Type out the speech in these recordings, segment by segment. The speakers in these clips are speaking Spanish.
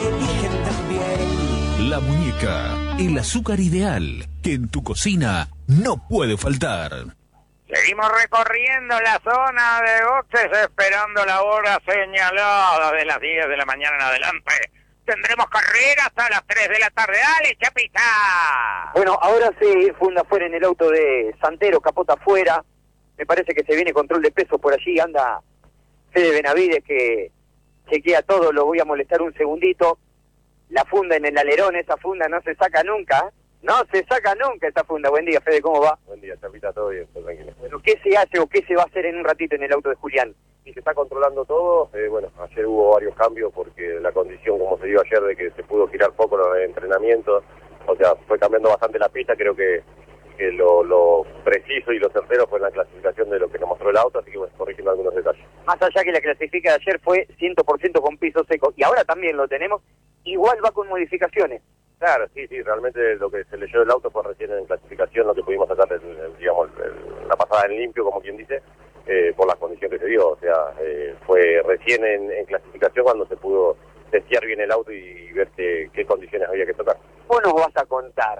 eligen también. La Muñeca, el azúcar ideal que en tu cocina no puede faltar. Seguimos recorriendo la zona de boxes esperando la hora señalada de las 10 de la mañana en adelante. Tendremos carrera hasta las 3 de la tarde. ¡Dale, Chapita! Bueno, ahora sí, funda fuera en el auto de Santero, capota afuera. Me parece que se viene control de peso por allí. Anda Fede Benavides que chequea todo. Lo voy a molestar un segundito. La funda en el alerón, esa funda no se saca nunca. No se saca nunca esa funda. Buen día, Fede, ¿cómo va? Buen día, Chapita, todo bien, todo tranquilo. Bueno, ¿qué se hace o qué se va a hacer en un ratito en el auto de Julián? Y se está controlando todo. Bueno, ayer hubo varios cambios porque la condición, como se dio ayer, de que se pudo girar poco los entrenamientos, o sea, fue cambiando bastante la pista. Creo que lo preciso y lo certero fue en la clasificación de lo que nos mostró el auto, así que bueno, corrigiendo algunos detalles. Más allá que la clasifica de ayer fue 100% con piso seco, y ahora también lo tenemos, igual va con modificaciones. Claro, sí, realmente lo que se leyó del auto fue recién en clasificación, lo que pudimos sacar, la pasada en limpio, como quien dice, por las condiciones que se dio. O sea, fue recién en clasificación cuando se pudo testear bien el auto y ver qué condiciones había que tocar. Vos nos vas a contar.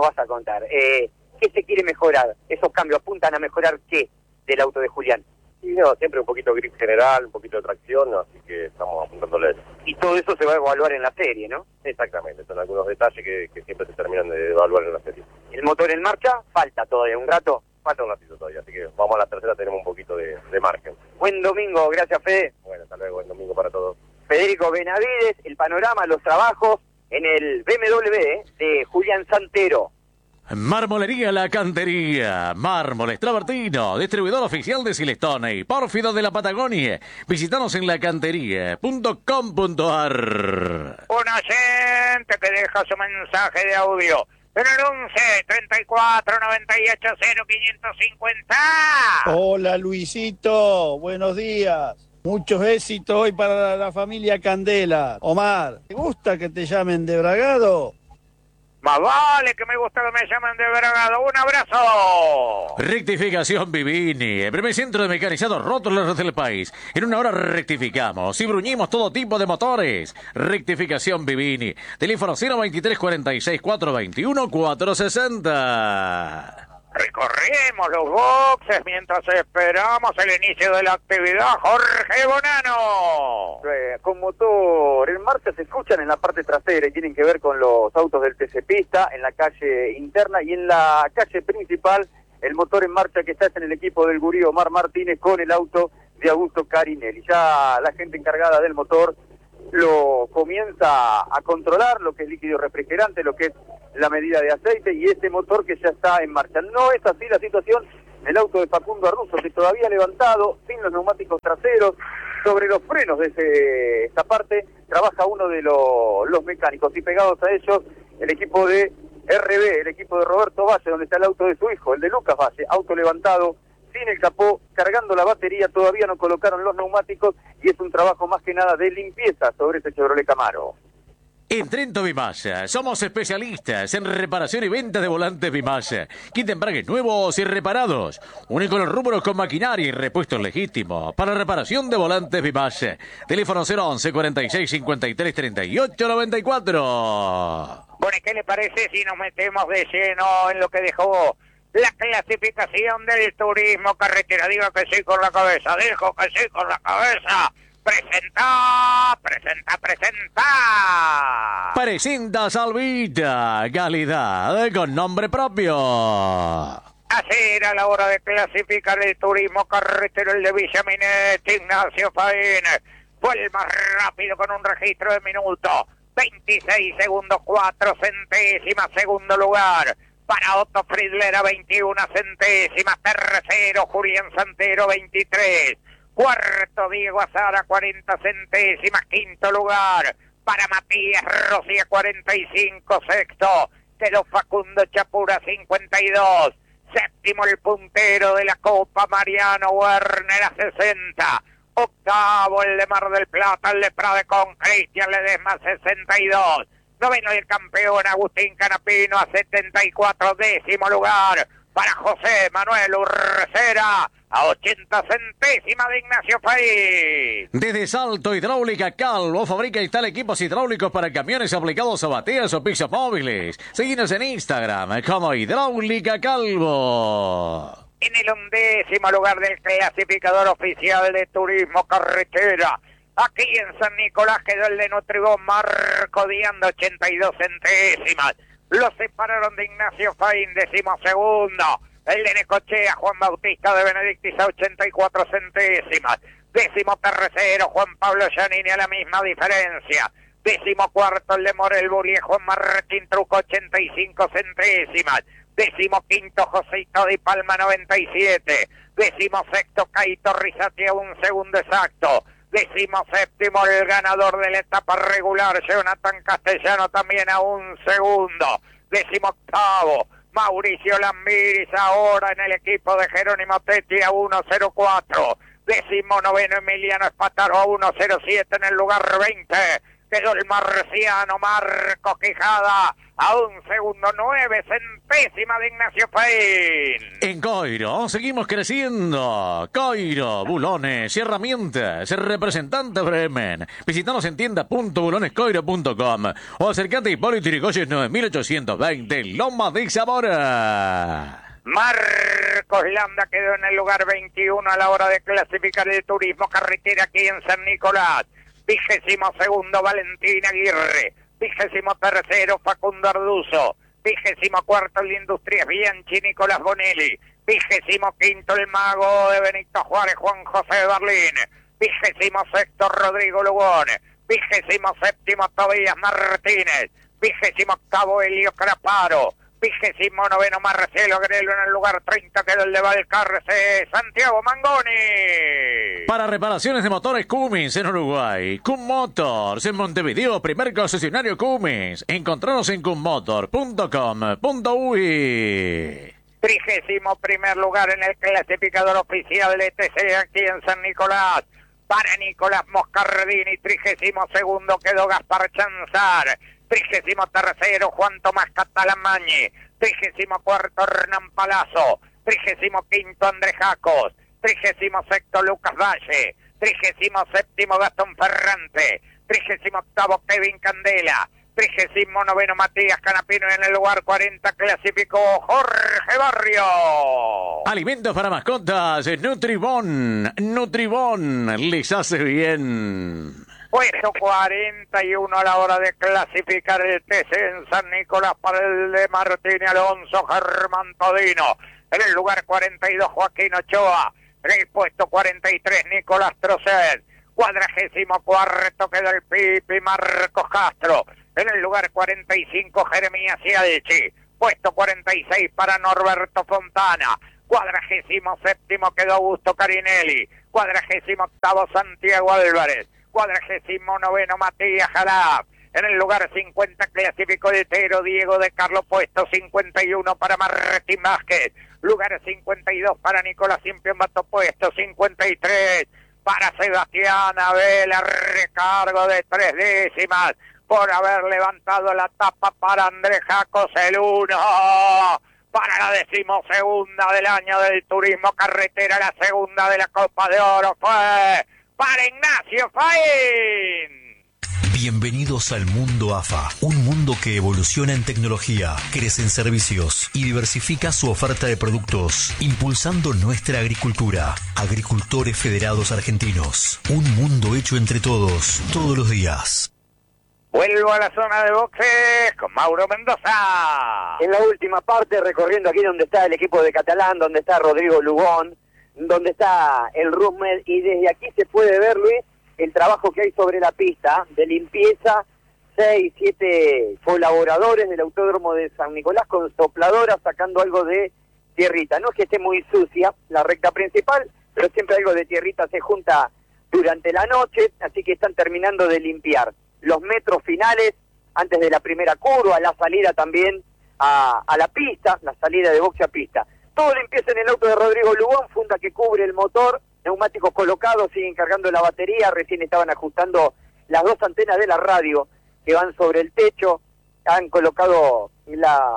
¿Qué se quiere mejorar? ¿Esos cambios apuntan a mejorar qué del auto de Julián? Y no, siempre un poquito de grip general, un poquito de tracción, así que estamos apuntándole a eso. Y todo eso se va a evaluar en la serie, ¿no? Exactamente, son algunos detalles que siempre se terminan de evaluar en la serie. ¿El motor en marcha? Falta todavía un rato. Falta un ratito todavía, así que vamos a la tercera, tenemos un poquito de margen. Buen domingo, gracias, Fede. Bueno, hasta luego, buen domingo para todos. Federico Benavides, el panorama, los trabajos en el BMW de Julián Santero. Marmolería La Cantería, Mármoles Travertino, distribuidor oficial de Silestone y Pórfido de la Patagonia. Visítanos en lacantería.com.ar. Un oyente que deja su mensaje de audio en el 11 34 98 0550. Hola Luisito, buenos días. Muchos éxitos hoy para la familia Candela. Omar, ¿te gusta que te llamen de Bragado? Más vale que me gusta que me llamen de Bragado. Un abrazo. Rectificación Vivini, el primer centro de mecanizados rótulos del país. En una hora rectificamos y bruñimos todo tipo de motores. Rectificación Vivini. Teléfono 023 46 421 460. Recorremos los boxes mientras esperamos el inicio de la actividad. Jorge Bonano. Con motor en marcha se escuchan en la parte trasera y tienen que ver con los autos del TC Pista, en la calle interna y en la calle principal. El motor en marcha que está es en el equipo del gurí Omar Martínez con el auto de Augusto Carinelli. Ya la gente encargada del motor lo comienza a controlar, lo que es líquido refrigerante, lo que es la medida de aceite y este motor que ya está en marcha. No es así la situación en el auto de Facundo Arruzo, que todavía levantado, sin los neumáticos traseros, sobre los frenos de esta parte, trabaja uno de los mecánicos y pegados a ellos el equipo de RB, el equipo de Roberto Valle, donde está el auto de su hijo, el de Lucas Valle, auto levantado, sin el capó, cargando la batería, todavía no colocaron los neumáticos y es un trabajo más que nada de limpieza sobre ese Chevrolet Camaro. En Trento Vimasa somos especialistas en reparación y venta de volantes Vimasa. Kit de embragues nuevos y reparados. Único en los rubros con maquinaria y repuestos legítimos. Para reparación de volantes Vimasa. Teléfono 011 46 53 38 94. Bueno, ¿qué le parece si nos metemos de lleno en lo que dejó la clasificación del turismo carretera? Diga que sí con la cabeza, dijo que sí con la cabeza. Presenta. Presenta Salvita, calidad con nombre propio. Así era la hora de clasificar el turismo carretero, el de Villaminet. Ignacio Faín fue el más rápido con un registro de minuto. 26 segundos, 4 centésimas, segundo lugar. Para Otto Friedler a 21 centésimas, tercero Julián Santero 23. Cuarto, Diego Azara, 40 centésimas. Quinto lugar para Matías Rossi a 45. Sexto quedó Facundo Chapura, 52. Séptimo, el puntero de la Copa, Mariano Werner a 60. Octavo, el de Mar del Plata, el de Prade con Cristian Ledesma, 62. Noveno, el campeón Agustín Canapino a 74. Décimo lugar para José Manuel Urcera, a 80 centésimas de Ignacio Faín. Desde Salto Hidráulica Calvo fabrica y instala equipos hidráulicos para camiones aplicados a bateas o pisos móviles. Seguinos en Instagram como Hidráulica Calvo. En el 11º lugar del clasificador oficial de turismo carretera, aquí en San Nicolás quedó el de Nutribón Marco Dianda, 82 centésimas. Lo separaron de Ignacio Faín, 12º. El de Necochea, Juan Bautista de Benedictis, a 84 centésimas. 13º, Juan Pablo Giannini, a la misma diferencia. 14º, el de Morel Burie, Juan Martín Truco, 85 centésimas. 15º, Joseito Di Palma, 97. 16º, Caito Rizati, a 1 segundo exacto. 17º, el ganador de la etapa regular, Jonathan Castellano, también a 1 segundo. 18º, Mauricio Lambiris, ahora en el equipo de Jerónimo Tetti, a 1.04. 19º, Emiliano Espataro, a 1.07 en el lugar 20. Quedó el marciano Marcos Quijada, a 1 segundo, 9 centésimas de Ignacio Faín. En Coiro seguimos creciendo. Coiro, bulones y herramientas. Representante Bremen. Visítanos en tienda.bulonescoiro.com o acercate a Hipólito Yrigoyen 9820, Loma de Zamora. Marcos Landa quedó en el lugar 21 a la hora de clasificar el turismo carretera aquí en San Nicolás. 22º, Valentín Aguirre. 23º, Facundo Arduzo. 24º, el Industrias Bianchi, Nicolás Bonelli. 25º, el mago de Benito Juárez, Juan José Berlín. 26º, Rodrigo Lugón. 27º, Tobías Martínez. 28º, Elio Craparo. 29º, Marcelo Grelo en el lugar 30, quedó el de Valcarce, Santiago Mangoni. Para reparaciones de motores Cummins en Uruguay, Cum Motors en Montevideo, primer concesionario Cummins. Encontranos en cummotor.com.uy. 31º lugar en el clasificador oficial de TC aquí en San Nicolás. Para Nicolás Moscardini, 32º quedó Gaspar Chanzar. 33º, Juan Tomás Catalamañi. 34º, Hernán Palazzo. 35º, Andrés Jacos. 36º, Lucas Valle. 37º, Gastón Ferrante. 38º, Kevin Candela. 39º, Matías Canapino. En el lugar 40 clasificó Jorge Barrio. Alimentos para mascotas, Nutribón. Nutribón les hace bien. Puesto 41 a la hora de clasificar el TC en San Nicolás para el de Martín Alonso, Germán Todino. En el lugar 42, Joaquín Ochoa. En el puesto 43, Nicolás Trocet. 44º quedó el Pipi Marcos Castro. En el lugar 45, Jeremías Cialchi. Puesto 46 para Norberto Fontana. 47º quedó Augusto Carinelli. 48º, Santiago Álvarez. 49º, Matías Jalab. En el lugar 50 clasificó el Tero Diego de Carlos, puesto 51 para Martín Vázquez. Lugar 52 para Nicolás Impiombato, puesto 53 para Sebastián Abel, recargo de 3 décimas por haber levantado la tapa para Andrés Jacos, el 1. Para la 12ª del año del turismo carretera, la segunda de la Copa de Oro fue para Ignacio Faín. Bienvenidos al mundo AFA, un mundo que evoluciona en tecnología, crece en servicios y diversifica su oferta de productos, impulsando nuestra agricultura. Agricultores Federados Argentinos, un mundo hecho entre todos, todos los días. Vuelvo a la zona de boxes con Mauro Mendoza. En la última parte, recorriendo aquí donde está el equipo de Catalán, donde está Rodrigo Lugón, donde está el Rusmed, y desde aquí se puede ver, Luis, el trabajo que hay sobre la pista de limpieza. 6, 7 colaboradores del Autódromo de San Nicolás con sopladoras sacando algo de tierrita. No es que esté muy sucia la recta principal, pero siempre algo de tierrita se junta durante la noche, así que están terminando de limpiar los metros finales antes de la primera curva, la salida también a la pista, la salida de boxe a pista. Todo limpieza en el auto de Rodrigo Lugón, funda que cubre el motor, neumáticos colocados, siguen cargando la batería, recién estaban ajustando las 2 antenas de la radio que van sobre el techo, han colocado la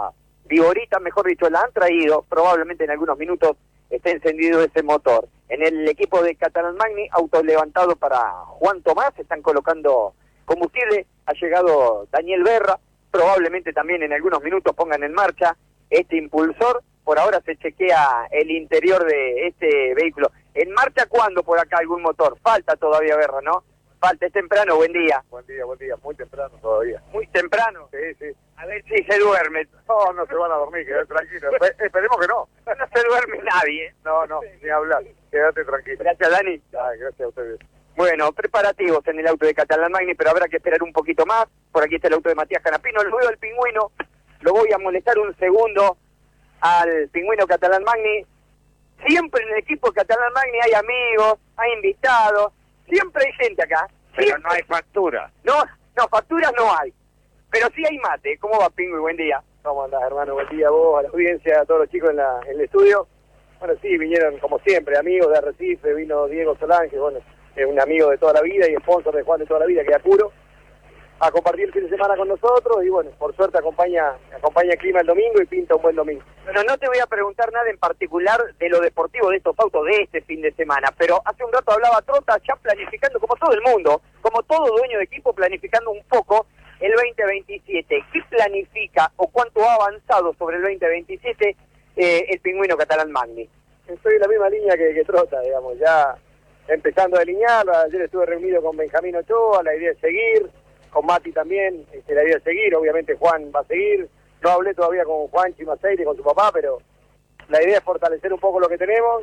Vigorita, mejor dicho, la han traído, probablemente en algunos minutos esté encendido ese motor. En el equipo de Catalan Magni, auto levantado para Juan Tomás, están colocando combustible, ha llegado Daniel Berra, probablemente también en algunos minutos pongan en marcha este impulsor. Por ahora se chequea el interior de este vehículo. ¿En marcha cuándo por acá algún motor? Falta todavía, Berra, ¿no? Falta, es temprano, buen día. Buen día, muy temprano todavía. Muy temprano. Sí, sí. A ver si se duerme. No, no se van a dormir, quédate tranquilo. Esperemos que no. No se duerme nadie. No, ni hablar. Quédate tranquilo. Gracias, Dani. Ay, gracias a ustedes. Bueno, preparativos en el auto de Catalan Magni, pero habrá que esperar un poquito más. Por aquí está el auto de Matías Canapino. Lo veo al pingüino. Lo voy a molestar un segundo al pingüino Catalan Magni. Siempre en el equipo Catalan Magni hay amigos, hay invitados. Siempre hay gente acá. Pero Siempre. no hay factura. No, facturas no hay. Pero sí hay mate. ¿Cómo va, Pingüi? Buen día. ¿Cómo andás, hermano? Buen día a vos, a la audiencia, a todos los chicos en el estudio. Bueno, sí, vinieron como siempre, amigos de Arrecife, vino Diego Solán, que bueno, es un amigo de toda la vida y sponsor de Juan de toda la vida, que es Apuro, a compartir el fin de semana con nosotros y bueno, por suerte acompaña el clima el domingo y pinta un buen domingo. Bueno, no te voy a preguntar nada en particular de lo deportivo de estos autos de este fin de semana, pero hace un rato hablaba Trota ya planificando, como todo el mundo, como todo dueño de equipo, planificando un poco el 2027. ¿Qué planifica o cuánto ha avanzado sobre el 2027 el pingüino Catalan Magni? Estoy en la misma línea que Trota, digamos, ya empezando a delinear. Ayer estuve reunido con Benjamín Ochoa, la idea es seguir, con Mati también, la idea es seguir, obviamente Juan va a seguir. No hablé todavía con Juan Chimaseire, con su papá, pero la idea es fortalecer un poco lo que tenemos,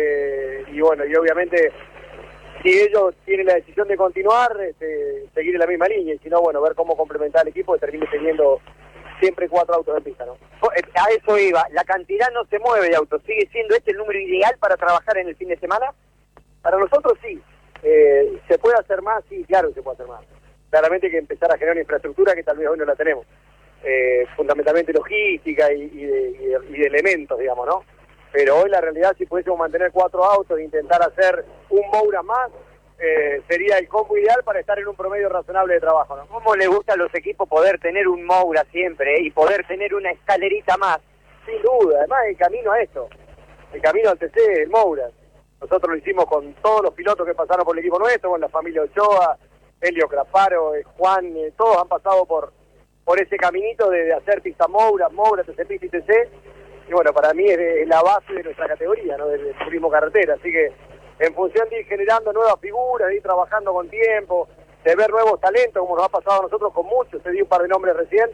y bueno, y obviamente si ellos tienen la decisión de continuar, seguir en la misma línea, y si no, bueno, ver cómo complementar el equipo y termine teniendo siempre 4 autos en pista, ¿no? A eso iba, la cantidad no se mueve de autos, ¿sigue siendo este el número ideal para trabajar en el fin de semana? Para nosotros sí, ¿se puede hacer más? Sí, claro que se puede hacer más. Claramente hay que empezar a generar una infraestructura que tal vez hoy no la tenemos, fundamentalmente logística y de elementos, digamos, ¿no? Pero hoy la realidad, si pudiésemos mantener 4 autos e intentar hacer un Moura más, sería el combo ideal para estar en un promedio razonable de trabajo, ¿no? ¿Cómo le gusta a los equipos poder tener un Moura siempre y poder tener una escalerita más? Sin duda, además el camino a esto, el camino al TC, el Moura. Nosotros lo hicimos con todos los pilotos que pasaron por el equipo nuestro, con la familia Ochoa, Helio Craparo, Juan, todos han pasado por ese caminito de hacer pista Moura, TC Pista y TC. Y bueno, para mí es la base de nuestra categoría, ¿no? Del turismo carretera. Así que en función de ir generando nuevas figuras, de ir trabajando con tiempo, de ver nuevos talentos, como nos ha pasado a nosotros con muchos, se dio un par de nombres recién,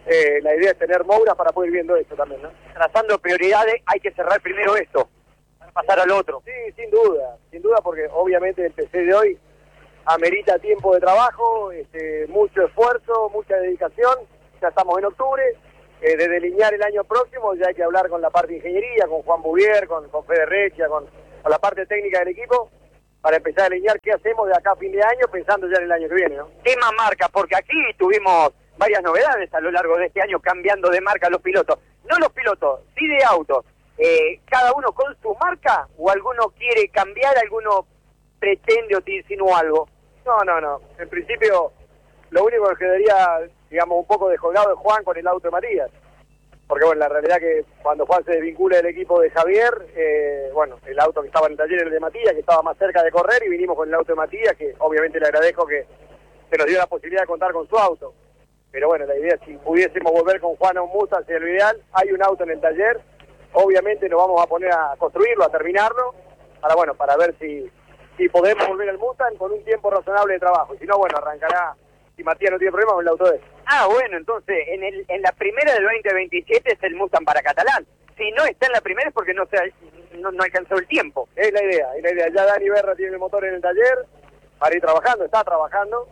la idea es tener Moura para poder ir viendo esto también, ¿no? Trazando prioridades, hay que cerrar primero esto, para pasar al otro. Sí, sin duda, porque obviamente el TC de hoy amerita tiempo de trabajo, mucho esfuerzo, mucha dedicación. Ya estamos en octubre, de delinear el año próximo ya hay que hablar con la parte de ingeniería, con Juan Bouvier, con Fede Recchia, con la parte técnica del equipo, para empezar a delinear qué hacemos de acá a fin de año, pensando ya en el año que viene, ¿no? Tema marca, porque aquí tuvimos varias novedades a lo largo de este año cambiando de marca los pilotos. No los pilotos, sí de autos. ¿Cada uno con su marca o alguno quiere cambiar, alguno pretende o te insinúa algo? No. En principio, lo único que quedaría, digamos, un poco descolgado es Juan con el auto de Matías. Porque, bueno, la realidad que cuando Juan se desvincula del equipo de Javier, bueno, el auto que estaba en el taller era el de Matías, que estaba más cerca de correr, y vinimos con el auto de Matías, que obviamente le agradezco que se nos dio la posibilidad de contar con su auto. Pero bueno, la idea, si pudiésemos volver con Juan a un Mustang, sería lo ideal. Hay un auto en el taller, obviamente nos vamos a poner a construirlo, a terminarlo, para ver si podemos volver al Mustang con un tiempo razonable de trabajo. Y si no, bueno, arrancará, si Matías no tiene problema, con el auto de él. Ah, bueno, entonces, en la primera del 2027 es el Mustang para Catalán. Si no está en la primera es porque no alcanzó el tiempo. Es la idea. Ya Dani Berra tiene el motor en el taller para ir trabajando, está trabajando.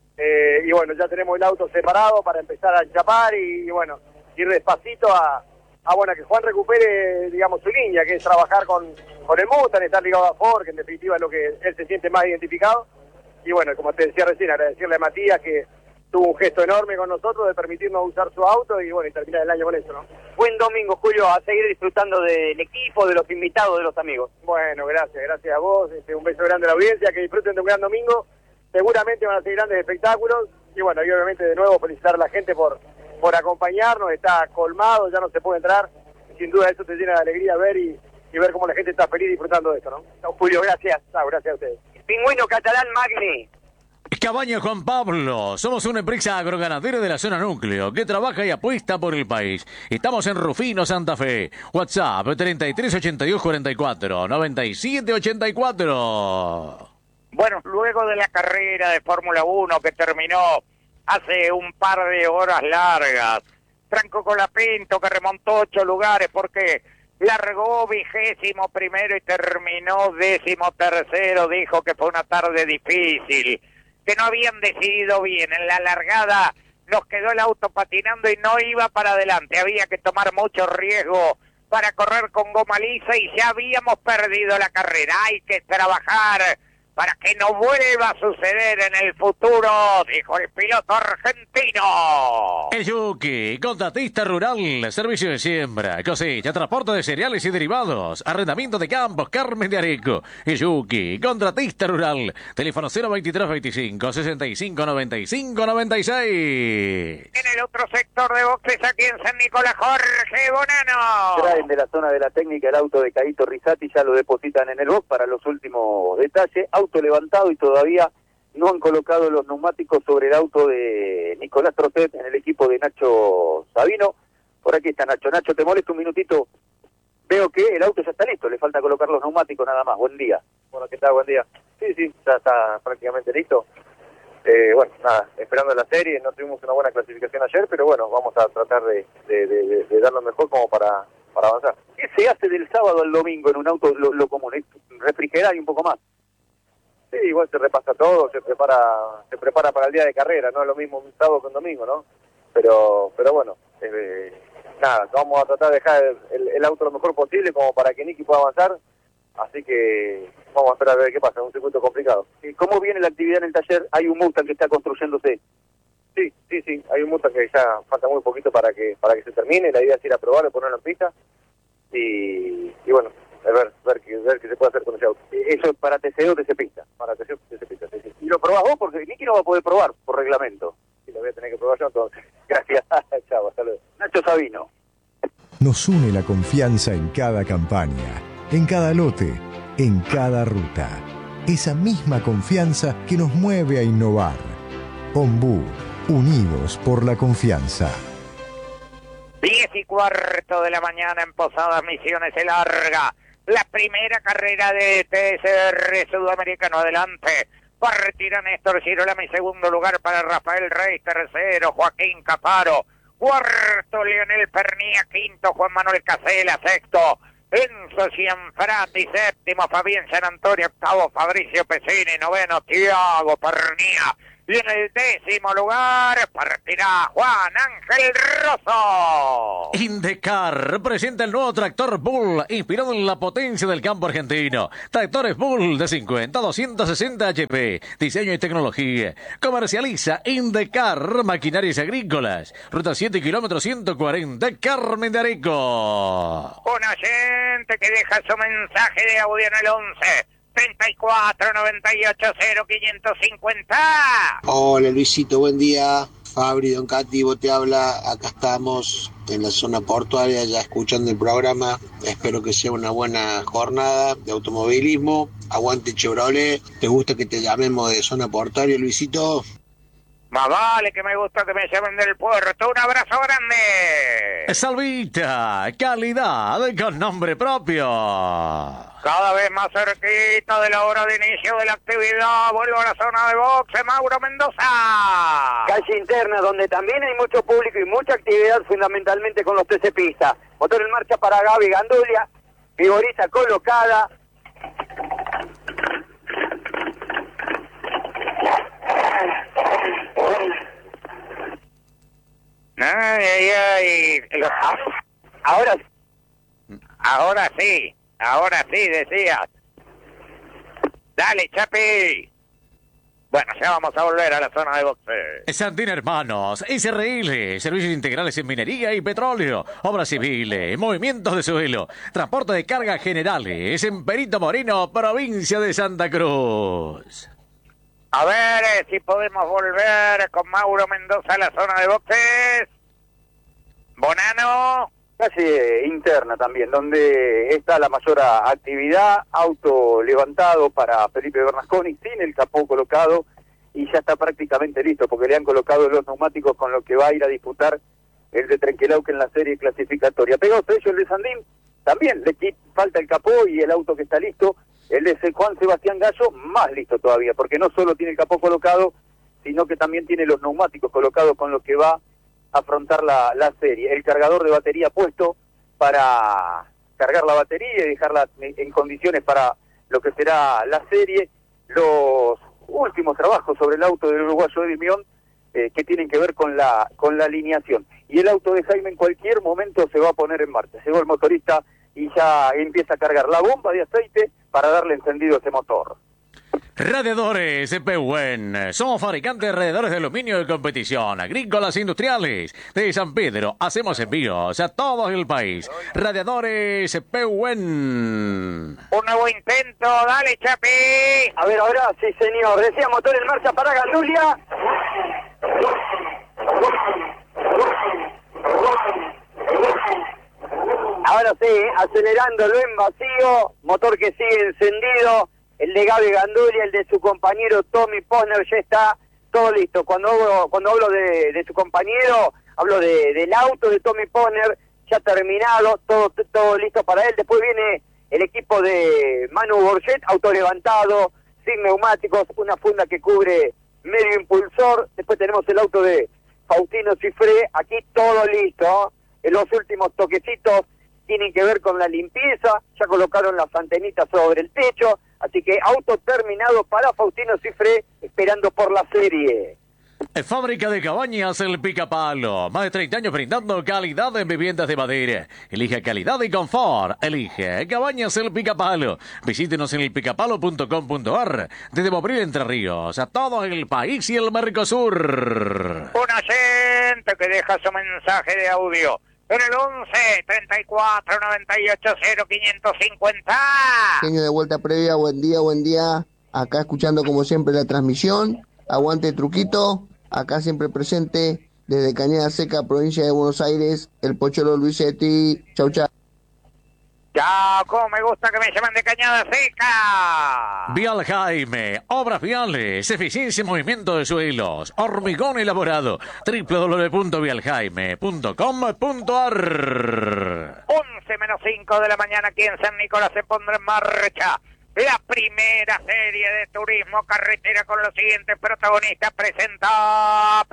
Y bueno, ya tenemos el auto separado para empezar a chapar y bueno, ir despacito a que Juan recupere, digamos, su línea, que es trabajar con el Mustang, estar ligado a Ford, que en definitiva es lo que él se siente más identificado. Y bueno, como te decía recién, agradecerle a Matías que tuvo un gesto enorme con nosotros de permitirnos usar su auto y bueno, y terminar el año con eso, ¿no? Buen domingo, Julio, a seguir disfrutando del equipo, de los invitados, de los amigos. Bueno, gracias a vos, un beso grande a la audiencia, que disfruten de un gran domingo, seguramente van a ser grandes espectáculos, y bueno, y obviamente de nuevo felicitar a la gente por por acompañarnos, está colmado, ya no se puede entrar. Sin duda eso te llena de alegría ver y ver cómo la gente está feliz disfrutando de esto, ¿no? Chao, Julio, gracias. Chao, gracias a ustedes. Pingüino catalán Magni. Cabaña Juan Pablo, somos una empresa agroganadera de la zona núcleo que trabaja y apuesta por el país. Estamos en Rufino, Santa Fe. WhatsApp 33 82 44 97 84. Bueno, luego de la carrera de Fórmula 1 que terminó hace un par de horas largas, Franco Colapinto que remontó 8 lugares porque largó 21º y terminó 13º, dijo que fue una tarde difícil, que no habían decidido bien. En la largada nos quedó el auto patinando y no iba para adelante. Había que tomar mucho riesgo para correr con goma lisa y ya habíamos perdido la carrera. Hay que trabajar para que no vuelva a suceder en el futuro, dijo el piloto argentino. El Yuki, contratista rural, servicio de siembra, cosecha, transporte de cereales y derivados, arrendamiento de campos, Carmen de Areco. El Yuki, contratista rural, teléfono 023 25 65 95 96. En el otro sector de boxes, aquí en San Nicolás, Jorge Bonano. Traen de la zona de la técnica el auto de Caíto Rizzati, ya lo depositan en el box para los últimos detalles. Auto levantado y todavía no han colocado los neumáticos sobre el auto de Nicolás Trocet en el equipo de Nacho Sabino. Por aquí está Nacho. Nacho, ¿te molesta un minutito? Veo que el auto ya está listo, le falta colocar los neumáticos nada más. Buen día. Bueno, ¿qué tal? Buen día. Sí, ya está prácticamente listo. Bueno, nada, esperando la serie, no tuvimos una buena clasificación ayer, pero bueno, vamos a tratar de dar lo mejor como para avanzar. ¿Qué se hace del sábado al domingo en un auto lo común? Refrigerar y un poco más. Sí, igual se repasa todo, se prepara para el día de carrera, no es lo mismo un sábado que un domingo, ¿no? Pero bueno, nada, vamos a tratar de dejar el auto lo mejor posible como para que Nicky pueda avanzar, así que vamos a esperar a ver qué pasa, es un circuito complicado. ¿Cómo viene la actividad en el taller? Hay un Mustang que está construyéndose. Sí, hay un Mustang que ya falta muy poquito para que se termine, la idea es ir a probarlo, ponerlo en pista, y bueno, ver qué se puede hacer con ese auto. ¿Eso es para TC o TC Pista? Para TC Pista, sí. ¿Y lo probás vos? Porque Nicky no va a poder probar por reglamento. Sí, lo voy a tener que probar yo entonces. Gracias. Chao, hasta luego. Nacho Sabino. Nos une la confianza en cada campaña, en cada lote, en cada ruta. Esa misma confianza que nos mueve a innovar. Ombú, unidos por la confianza. 10:15 de la mañana en Posadas Misiones se larga la primera carrera de TSR Sudamericano. Adelante, partida Néstor Girolami, segundo lugar para Rafael Reis, tercero Joaquín Caparo, cuarto Leonel Pernía, quinto Juan Manuel Casela, sexto Enzo Cianfrati, séptimo Fabián San Antonio, octavo Fabricio Pesini, noveno Tiago Pernía. Y en el 10º lugar partirá Juan Ángel Rosso. Indecar presenta el nuevo tractor Bull, inspirado en la potencia del campo argentino. Tractores Bull de 50 a 260 HP, diseño y tecnología. Comercializa Indecar Maquinarias Agrícolas. Ruta 7 kilómetros 140, Carmen de Areco. Un oyente que deja su mensaje de audio en el 11 34 98 0 550. Hola Luisito, buen día. Fabri, Don Cativo te habla. Acá estamos en la zona portuaria ya escuchando el programa. Espero que sea una buena jornada de automovilismo. Aguante Chevrolet. ¿Te gusta que te llamemos de zona portuaria, Luisito? Más vale que me gusta que me llamen del puerto. Un abrazo grande. Salvita, calidad con nombre propio. Cada vez más cerquita de la hora de inicio de la actividad. Vuelvo a la zona de boxe, Mauro Mendoza. Calle interna, donde también hay mucho público y mucha actividad, fundamentalmente con los TC Pista. Motor en marcha para Gaby Gandulia. Vigoriza colocada. Ay. Ahora sí, decías. Dale, Chapi. Bueno, ya vamos a volver a la zona de boxe. Santín Hermanos, SRL, servicios integrales en minería y petróleo, obras civiles, movimientos de suelo, transporte de cargas generales, en Perito Moreno, provincia de Santa Cruz. A ver si podemos volver con Mauro Mendoza a la zona de boxes. Bonano. Calle Interna también, donde está la mayor actividad, auto levantado para Felipe Bernasconi, sin el capó colocado, y ya está prácticamente listo, porque le han colocado los neumáticos con lo que va a ir a disputar el de Trenquelauquen en la serie clasificatoria. Pegados a ellos el de Sandín, también le falta el capó y el auto que está listo, el de Juan Sebastián Gallo, más listo todavía, porque no solo tiene el capó colocado, sino que también tiene los neumáticos colocados con lo que va afrontar la serie, el cargador de batería puesto para cargar la batería y dejarla en condiciones para lo que será la serie, los últimos trabajos sobre el auto del uruguayo Eddie Mion, que tienen que ver con la alineación, y el auto de Jaime en cualquier momento se va a poner en marcha. Llegó el motorista y ya empieza a cargar la bomba de aceite para darle encendido a ese motor. Radiadores Pehuen. Somos fabricantes de radiadores de aluminio de competición, agrícolas e industriales. De San Pedro hacemos envíos a todo el país. Radiadores Pehuen. Un nuevo intento, dale Chapi. A ver, ahora sí señor, decía motor en marcha para Gandulia. Ahora sí, acelerándolo en vacío, motor que sigue encendido. El de Gaby Gandulia, el de su compañero Tommy Posner, ya está todo listo. Cuando hablo de su compañero, hablo del auto de Tommy Posner, ya terminado, todo listo para él. Después viene el equipo de Manu Borget, auto levantado, sin neumáticos, una funda que cubre medio impulsor. Después tenemos el auto de Faustino Cifré, aquí todo listo. En los últimos toquecitos tienen que ver con la limpieza, ya colocaron las antenitas sobre el techo, así que auto terminado para Faustino Cifré, esperando por la serie. Fábrica de Cabañas El Picapalo. Más de 30 años brindando calidad en viviendas de madera. Elige calidad y confort. Elige Cabañas El Picapalo. Visítenos en elpicapalo.com.ar. Desde Mobril, Entre Ríos, a todo el país y el Mercosur. Un oyente que deja su mensaje de audio en el 11 34 98 0550. Genio de vuelta previa, buen día. Acá escuchando como siempre la transmisión. Aguante Truquito. Acá siempre presente desde Cañada Seca, provincia de Buenos Aires, el Pocholo Luisetti. Chau. Chao, como me gusta que me llamen de Cañada Seca. Vial Jaime, obras viales, eficiencia y movimiento de suelos, hormigón elaborado, www.vialjaime.com.ar. 11:05 de la mañana aquí en San Nicolás se pondrá en marcha la primera serie de turismo carretera con los siguientes protagonistas. Presenta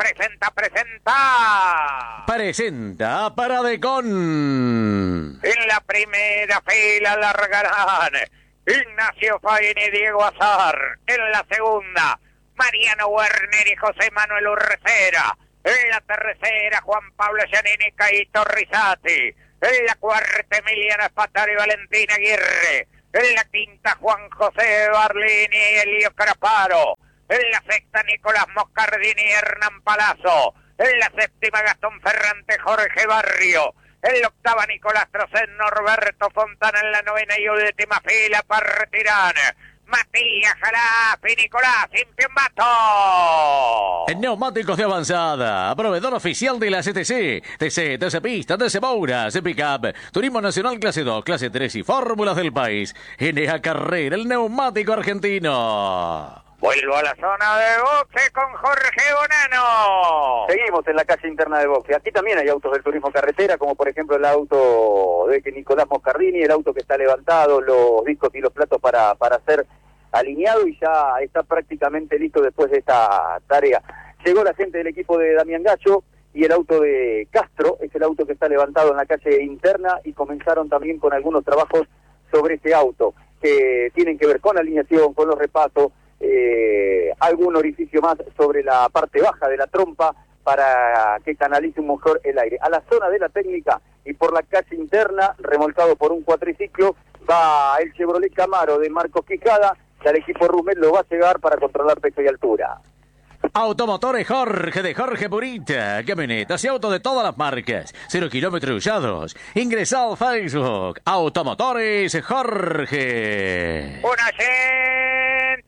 Paradecon. En la primera fila largarán Ignacio Faini y Diego Azar. En la segunda, Mariano Werner y José Manuel Urrecera. En la tercera, Juan Pablo Giannini y Caito Rizzati. En la cuarta, Emiliano Espataro y Valentina Aguirre. En la quinta, Juan José Barlini y Elio Caraparo. En la sexta, Nicolás Moscardini y Hernán Palazzo. En la séptima, Gastón Ferrante, Jorge Barrio. En la octava, Nicolás Trocén, Norberto Fontana. En la novena y última fila, partirán Matías Jalaf y Nicolás Impiambato. En neumáticos de avanzada, proveedor oficial de la CTC, TC Pista, TC Moura, Pickup, Turismo Nacional Clase 2, Clase 3 y Fórmulas del país. NA Carrera, el neumático argentino. Vuelvo a la zona de boxe con Jorge Bonano. Seguimos en la calle interna de boxe. Aquí también hay autos del turismo carretera, como por ejemplo el auto de Nicolás Moscardini, el auto que está levantado, los discos y los platos para ser alineado y ya está prácticamente listo después de esta tarea. Llegó la gente del equipo de Damián Gacho y el auto de Castro, es el auto que está levantado en la calle interna, y comenzaron también con algunos trabajos sobre este auto que tienen que ver con alineación, con los repasos, algún orificio más sobre la parte baja de la trompa para que canalice mejor el aire. A la zona de la técnica y por la calle interna, remolcado por un cuatriciclo, va el Chevrolet Camaro de Marcos Quijada, ya el equipo Rumel lo va a llegar para controlar peso y altura. Automotores Jorge de Jorge Purita, camionetas y autos de todas las marcas, 0 kilómetros usados. Ingresa al Facebook, Automotores Jorge. Un agente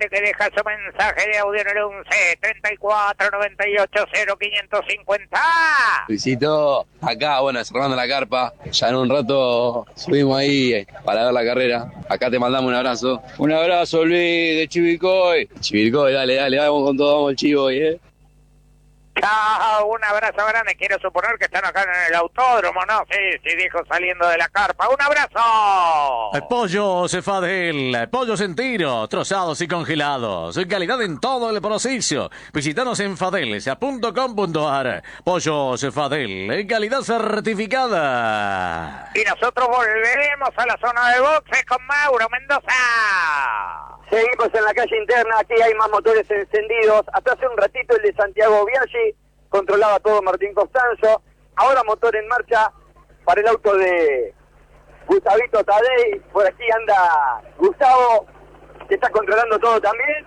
oyente que deja su mensaje de audio en el 11 34 98 0550. Luisito, acá, bueno, cerrando la carpa. Ya en un rato subimos ahí para ver la carrera. Acá te mandamos un abrazo. Un abrazo, Luis, de Chivilcoy. Chivilcoy, dale, vamos con todo, vamos al Chivilcoy, Chao, un abrazo grande. Quiero suponer que están acá en el autódromo, ¿no? Sí, dijo saliendo de la carpa. ¡Un abrazo! Pollo Cefadel, pollos en tiro, trozados y congelados. Calidad en todo el proceso. Visítanos en fadelsa.com.ar. Pollo Cefadel, calidad certificada. Y nosotros volveremos a la zona de boxes con Mauro Mendoza. Seguimos en la calle interna, aquí hay más motores encendidos. Hasta hace un ratito el de Santiago Biaggi, controlaba todo Martín Costanzo. Ahora motor en marcha para el auto de Gustavito Tadei. Por aquí anda Gustavo, que está controlando todo también.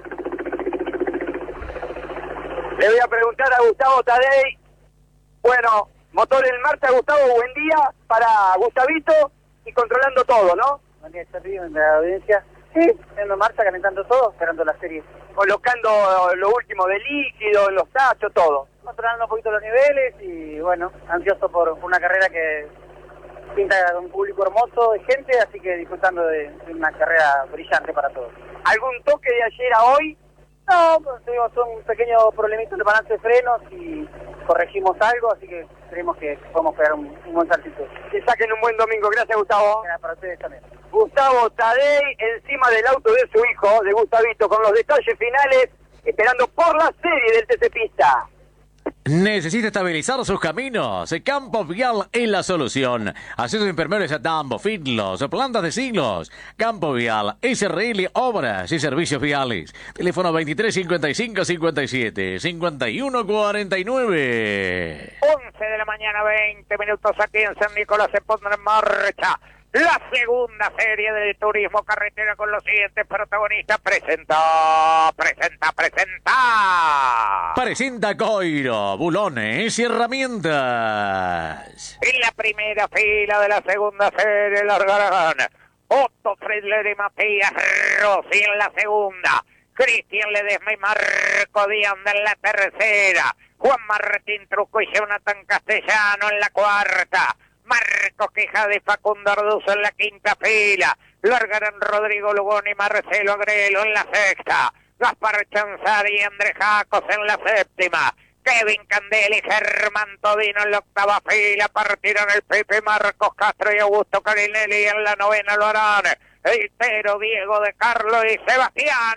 Le voy a preguntar a Gustavo Tadei. Bueno, motor en marcha, Gustavo, buen día para Gustavito y controlando todo, ¿no? Buen día, en la audiencia. Sí, en marcha, calentando todo, esperando la serie. Colocando lo último de líquido, los tachos, todo. Controlando un poquito los niveles y bueno, ansioso por una carrera que pinta un público hermoso de gente, así que disfrutando de una carrera brillante para todos. ¿Algún toque de ayer a hoy? No, pues, tuvimos un pequeño problemita de balance de frenos y corregimos algo, así que creemos que podemos pegar un buen saltito. Que saquen un buen domingo. Gracias, Gustavo. Gracias para ustedes también. Gustavo Tadei encima del auto de su hijo, de Gustavito, con los detalles finales, esperando por la serie del TC Pista. ¿Necesita estabilizar sus caminos? Campo Vial es la solución. Accesos impermeables a Tambo, Fitlos, plantas de siglos. Campo Vial, SRL, obras y servicios viales. Teléfono 2355-57, 5149. 11 de la mañana, 20 minutos aquí en San Nicolás. Se pondrá en marcha la segunda serie del turismo carretera con los siguientes protagonistas. Presenta Coiro, bulones y herramientas. En la primera fila de la segunda serie largarán Otto Friedler y Matías Rossi en la segunda, Cristian Ledesma y Marco Dianda en la tercera, Juan Martín Truco y Jonathan Castellano en la cuarta, Marcos Quijada y Facundo Arduzo en la quinta fila. Largarán Rodrigo Lugón y Marcelo Agrelo en la sexta. Gaspar Chanzari y Andrés Jacos en la séptima. Kevin Candela y Germán Todino en la octava fila. Partirán el Pepe, Marcos Castro y Augusto Carinelli. Y en la novena lo harán Eitero, Diego de Carlos y Sebastián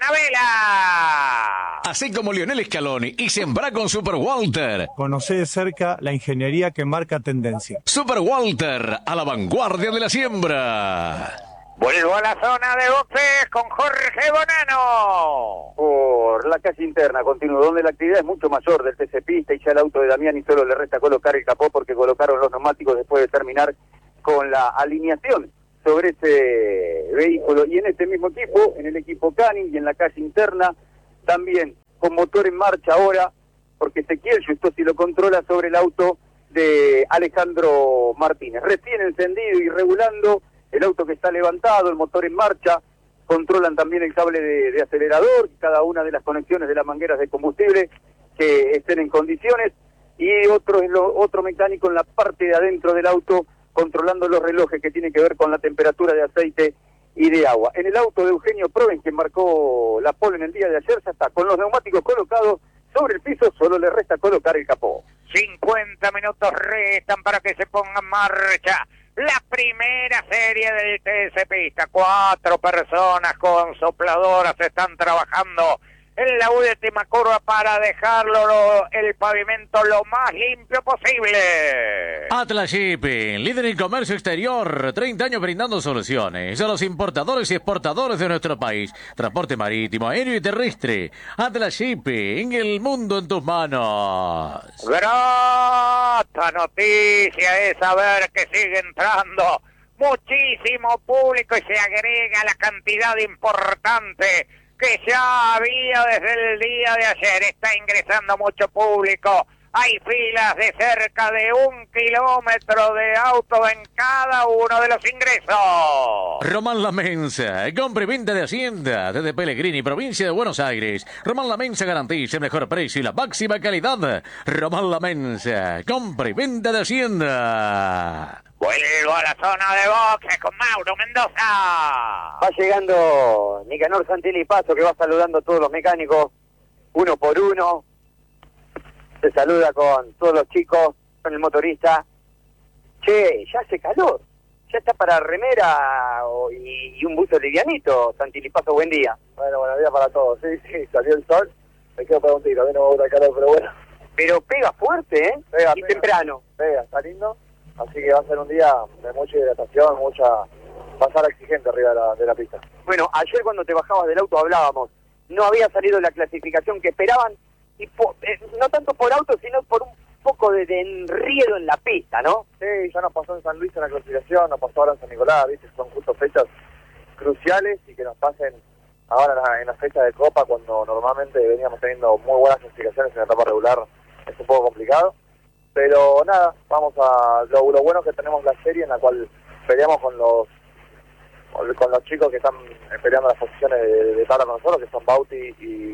Abela. Así como Lionel Scaloni y sembra con Super Walter. Conoce de cerca la ingeniería que marca tendencia. Super Walter, a la vanguardia de la siembra. Vuelvo a la zona de boxes con Jorge Bonano. Por la calle interna continúa, donde la actividad es mucho mayor del TC Pista y ya el auto de Damián y solo le resta colocar el capó porque colocaron los neumáticos después de terminar con la alineación sobre ese vehículo. Y en este mismo equipo, en el equipo Canning y en la calle interna, también con motor en marcha ahora, porque Ezequiel Justosi lo controla sobre el auto de Alejandro Martínez. Recién encendido y regulando el auto que está levantado, el motor en marcha, controlan también el cable de acelerador, cada una de las conexiones de las mangueras de combustible que estén en condiciones, y otro mecánico en la parte de adentro del auto, controlando los relojes que tienen que ver con la temperatura de aceite y de agua. En el auto de Eugenio Proven, que marcó la pole en el día de ayer, ya está, con los neumáticos colocados sobre el piso, solo le resta colocar el capó. 50 minutos restan para que se ponga en marcha la primera serie del TC Pista. 4 personas con sopladoras están trabajando en la última curva para dejarlo el pavimento lo más limpio posible. Atlas Shipping, líder en comercio exterior, 30 años brindando soluciones a los importadores y exportadores de nuestro país. Transporte marítimo, aéreo y terrestre. Atlas Shipping, el mundo en tus manos. Grata noticia es saber que sigue entrando muchísimo público y se agrega la cantidad importante que ya había desde el día de ayer. Está ingresando mucho público Hay filas de cerca de 1 kilómetro de autos en cada uno de los ingresos. Román La Mensa, compra y venta de Hacienda desde Pellegrini, provincia de Buenos Aires. Román La Mensa garantiza el mejor precio y la máxima calidad. Román La Mensa, compra y venta de Hacienda. Vuelvo a la zona de boxe con Mauro Mendoza. Va llegando Nicanor Santilli Paso, que va saludando a todos los mecánicos, uno por uno. Se saluda con todos los chicos, con el motorista. Che, ya hace calor. Ya está para remera y un buzo livianito, Santilli Paso, buen día. Bueno, buenos días para todos. Sí, salió el sol. Me quedo para un tiro, a mí no me gusta el calor, pero bueno. Pero pega fuerte, ¿eh? Pega, y temprano. Pega, está lindo. Así que va a ser un día de mucha hidratación, va a ser exigente arriba de la pista. Bueno, ayer cuando te bajabas del auto hablábamos, no había salido la clasificación que esperaban, y no tanto por auto, sino por un poco de enriedo en la pista, ¿no? Sí, ya nos pasó en San Luis en la clasificación, nos pasó ahora en San Nicolás, ¿viste? Son justo fechas cruciales y que nos pasen ahora en la fecha de Copa, cuando normalmente veníamos teniendo muy buenas clasificaciones en la etapa regular, es un poco complicado. Pero nada, vamos a lo bueno que tenemos la serie en la cual peleamos con los chicos que están peleando las posiciones de tabla con nosotros, que son Bauti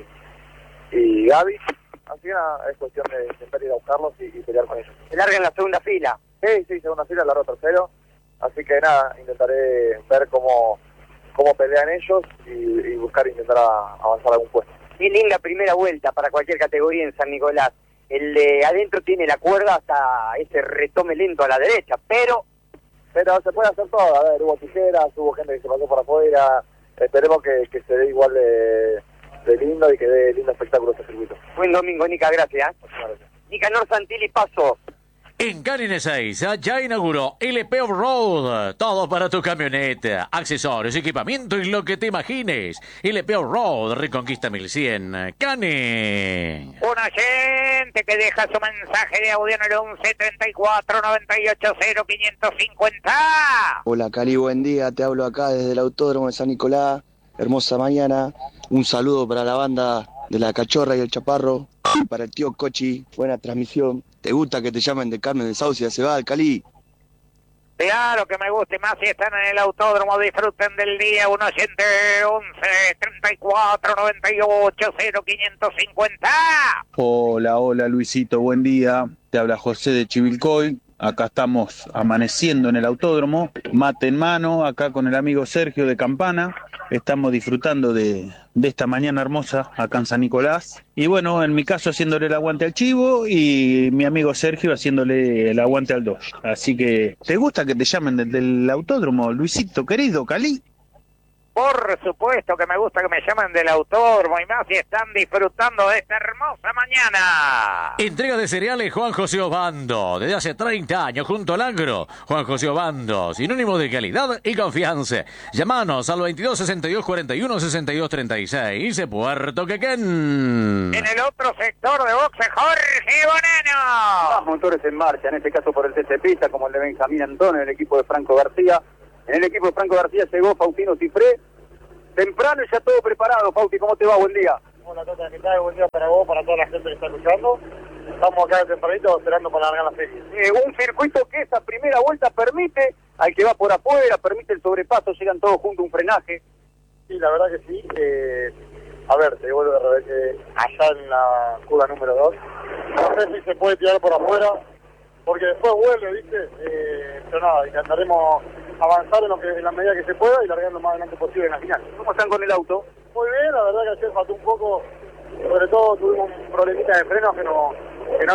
y Gaby. Así que nada, es cuestión de intentar ir a buscarlos y pelear con ellos. Se larga en la segunda fila. Sí, segunda fila, largo tercero. Así que nada, intentaré ver cómo pelean ellos y intentar avanzar algún puesto. Qué linda primera vuelta para cualquier categoría en San Nicolás. El de adentro tiene la cuerda hasta ese retome lento a la derecha, pero se puede hacer todo. A ver, hubo tijeras, hubo gente que se pasó por afuera. Esperemos que se dé igual de lindo y que dé lindo espectáculo este circuito. Buen domingo, Nica, gracias. Gracias. Nicanor Santilli Paso. En Canine 6 ya inauguró LP Off-Road. Todo para tu camioneta, accesorios, equipamiento y lo que te imagines. LP Off-Road, Reconquista 1100. Canine. Un oyente que deja su mensaje de audio en el 11 34 98 0 550. Hola Cali, buen día. Te hablo acá desde el Autódromo de San Nicolás. Hermosa mañana. Un saludo para la banda de La Cachorra y el Chaparro. Y para el tío Cochi, buena transmisión. ¿Te gusta que te llamen de Carmen de Sauce y se va al Cali? Claro que me guste más si están en el autódromo, disfruten del día. Un oyente 11 34 98 0 550. Hola Luisito, buen día. Te habla José de Chivilcoy. Acá estamos amaneciendo en el autódromo, mate en mano, acá con el amigo Sergio de Campana. Estamos disfrutando de esta mañana hermosa acá en San Nicolás. Y bueno, en mi caso haciéndole el aguante al Chivo y mi amigo Sergio haciéndole el aguante al Dodge. Así que, ¿te gusta que te llamen desde el autódromo, Luisito querido, Cali? Por supuesto que me gusta que me llamen del autódromo y más si están disfrutando de esta hermosa mañana. Entrega de cereales Juan José Obando. Desde hace 30 años junto al agro. Juan José Obando, sinónimo de calidad y confianza. Llámanos al 22 62 41 62 36. Puerto Quequén. En el otro sector de boxe, Jorge Bonano. Más motores en marcha, en este caso por el TC Pista, como el de Benjamín Antón, el equipo de Franco García. En el equipo de Franco García llegó Faustino Cifré. Temprano y ya todo preparado. Fausti, ¿cómo te va? Buen día. Hola, Tata, ¿qué tal? Buen día para vos, para toda la gente que está escuchando. Estamos acá tempranito esperando para largar la serie. Un circuito que esa primera vuelta permite al que va por afuera, permite el sobrepaso, llegan todos juntos, un frenaje. Sí, la verdad que sí. A ver, te vuelvo a rever allá en la curva número 2. No sé si se puede tirar por afuera, porque después vuelve, ¿viste? Pero nada, intentaremos avanzar en la medida que se pueda y largar lo más adelante posible en la final. ¿Cómo están con el auto? Muy bien, la verdad que ayer faltó un poco, sobre todo tuvimos un problemita de frenos que